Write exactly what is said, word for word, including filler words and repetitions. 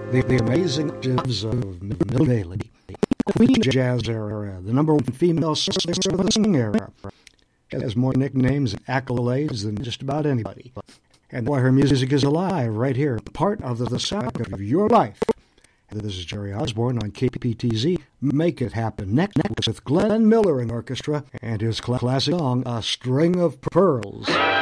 The, the amazing jazz of Mill Bailey, Queen Jazz era, the number one female singer of the swing era. She has more nicknames and accolades than just about anybody. And why her music is alive right here, part of the, the soundtrack of your life. And this is Jerry Osborne on K P T Z. Make It Happen next with Glenn Miller and Orchestra and his classic song, A String of Pearls.